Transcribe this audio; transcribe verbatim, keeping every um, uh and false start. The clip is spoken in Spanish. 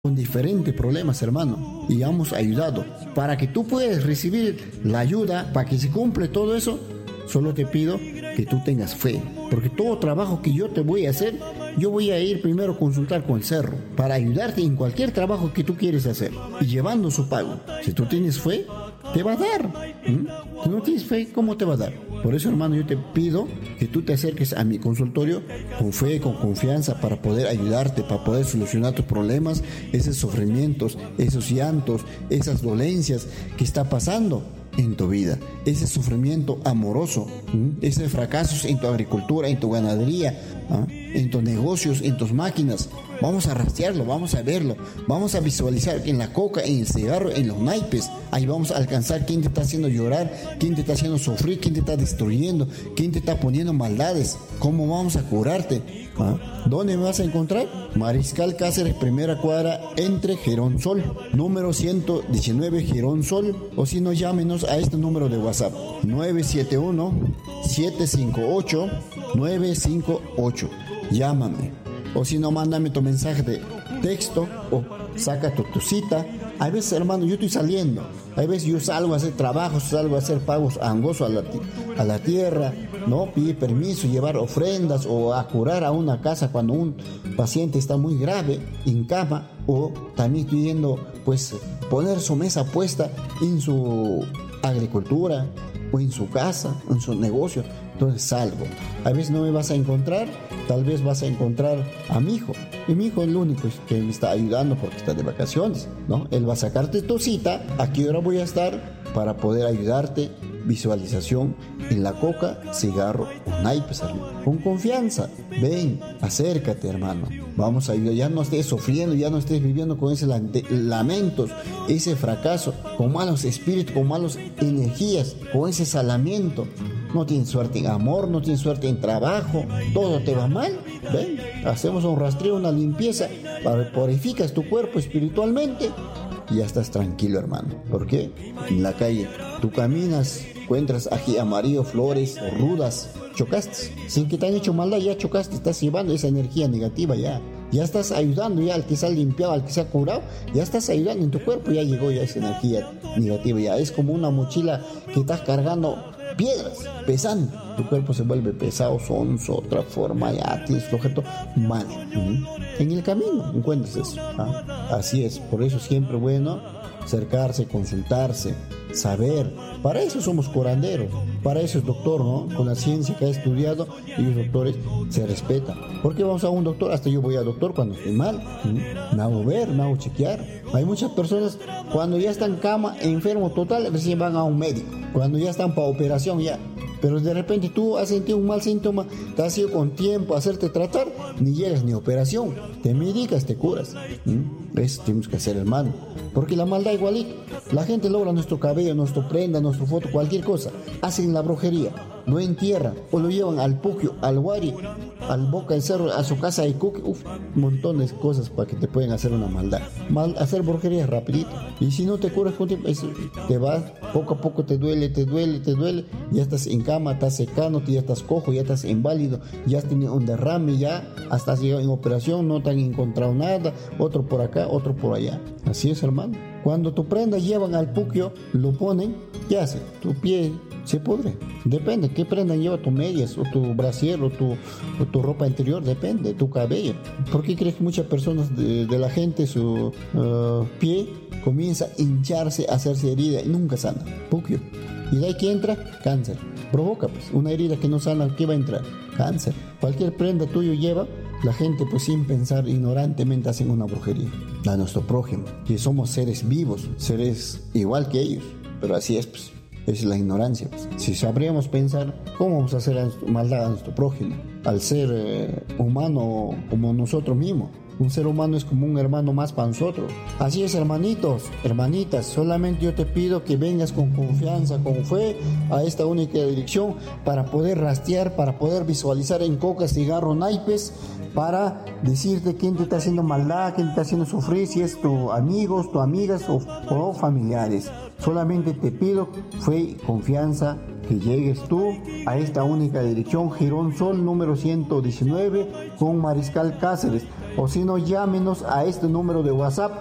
con diferentes problemas, hermano, y hemos ayudado. Para que tú puedas recibir la ayuda, para que se cumple todo eso, solo te pido que tú tengas fe, porque todo trabajo que yo te voy a hacer, yo voy a ir primero a consultar con el cerro, para ayudarte en cualquier trabajo que tú quieres hacer, y llevando su pago. Si tú tienes fe, te va a dar. ¿Mm? Si no tienes fe, ¿cómo te va a dar? Por eso, hermano, yo te pido que tú te acerques a mi consultorio con fe, con confianza, para poder ayudarte, para poder solucionar tus problemas, esos sufrimientos, esos llantos, esas dolencias que está pasando en tu vida, ese sufrimiento amoroso, ¿m? Ese fracasos en tu agricultura, en tu ganadería, ¿eh? En tus negocios, en tus máquinas. Vamos a rastrearlo, vamos a verlo, vamos a visualizar en la coca, en el cigarro, en los naipes. Ahí vamos a alcanzar quién te está haciendo llorar, quién te está haciendo sufrir, quién te está destruyendo, quién te está poniendo maldades. ¿Cómo vamos a curarte? ¿Ah? ¿Dónde me vas a encontrar? Mariscal Cáceres, primera cuadra, entre Girón Sol, número ciento diecinueve, Girón Sol. O si no, llámenos a este número de WhatsApp, nueve siete uno, siete cinco ocho, nueve cinco ocho. Llámame. O si no, mándame tu mensaje de texto o saca tu, tu cita. A veces, hermano, yo estoy saliendo. A veces yo salgo a hacer trabajos, salgo a hacer pagos angosos a la, a la tierra, ¿no? Pide permiso, llevar ofrendas o a curar a una casa cuando un paciente está muy grave en cama. O también estoy yendo, pues, poner su mesa puesta en su agricultura o en su casa, en su negocio. Entonces salgo. A veces no me vas a encontrar, tal vez vas a encontrar a mi hijo. Y mi hijo es el único que me está ayudando porque está de vacaciones, ¿no? Él va a sacarte tu cita, a qué hora voy a estar para poder ayudarte. Visualización en la coca, cigarro o naipes, hermano. Con confianza, ven, acércate, hermano. Vamos a ayudar, ya no estés sufriendo, ya no estés viviendo con esos lamentos, ese fracaso, con malos espíritus, con malas energías, con ese salamiento. No tienes suerte en amor, no tienes suerte en trabajo, todo te va mal. Ven, hacemos un rastreo, una limpieza, purificas tu cuerpo espiritualmente y ya estás tranquilo, hermano. ¿Por qué? En la calle tú caminas, encuentras ají amarillo, flores o rudas, chocaste. Sin que te han hecho maldad, ya chocaste, estás llevando esa energía negativa ya. Ya estás ayudando ya al que se ha limpiado, al que se ha curado, ya estás ayudando en tu cuerpo, ya llegó ya esa energía negativa. Ya es como una mochila que estás cargando piedras, pesando. Tu cuerpo se vuelve pesado, sonso, otra forma, ya tienes flojeto, mal. ¿Mm? En el camino encuentras eso. ¿Ah? Así es, por eso siempre bueno acercarse, consultarse, saber. Para eso somos curanderos, para eso es doctor, ¿no? Con la ciencia que ha estudiado, y los doctores se respetan. ¿Por qué vamos a un doctor? Hasta yo voy al doctor cuando estoy mal. ¿Mm? Me hago ver, me hago chequear. Hay muchas personas cuando ya están en cama, enfermo total, recién van a un médico. Cuando ya están para operación ya. Pero de repente tú has sentido un mal síntoma, te has ido con tiempo a hacerte tratar, ni llegas ni operación. Te medicas, te curas. ¿Mm? Eso tenemos que hacer, hermano. Porque la maldad igualito. La gente logra nuestro cabello, nuestra prenda, nuestra foto, cualquier cosa. Hacen la brujería, lo entierran o lo llevan al Puquio, al Guari, al Boca del Cerro, a su casa de Cuque. Uf, un montón de cosas para que te pueden hacer una maldad. Mal, hacer brujería es rapidito. Y si no te curas con tiempo, es, te vas, poco a poco te duele, te duele, te duele. Ya estás en cama, estás secando, ya estás cojo, ya estás inválido, ya has tenido un derrame, ya hasta has llegado en operación, no te han encontrado nada, otro por acá, otro por allá. Así es, hermano. Cuando tu prenda llevan al Puquio, lo ponen, ¿qué hace? Tu pie se pudre. Depende, ¿qué prenda lleva tu medias, o tu brasier, o tu, o tu ropa interior? Depende, tu cabello. ¿Por qué crees que muchas personas de, de la gente, su uh, pie comienza a hincharse, a hacerse herida y nunca sana? Puquio. Y de ahí que entra, cáncer. Provoca, pues, una herida que no sana, ¿qué va a entrar? Cáncer. Cualquier prenda tuyo lleva, la gente, pues, sin pensar, ignorantemente hacen una brujería a nuestro prójimo, que somos seres vivos, seres igual que ellos, pero así es, pues, es la ignorancia, pues. Si sabríamos pensar, ¿cómo vamos a hacer maldad a nuestro prójimo? Al ser eh, humano como nosotros mismos. Un ser humano es como un hermano más para nosotros. Así es, hermanitos, hermanitas, solamente yo te pido que vengas con confianza, con fe a esta única dirección para poder rastrear, para poder visualizar en coca, cigarro, naipes, para decirte quién te está haciendo maldad, quién te está haciendo sufrir, si es tu amigos, tus amigas o, o familiares. Solamente te pido fe y confianza, que llegues tú a esta única dirección, Girón Sol número ciento diecinueve, con Mariscal Cáceres. o si no, llámenos a este número de WhatsApp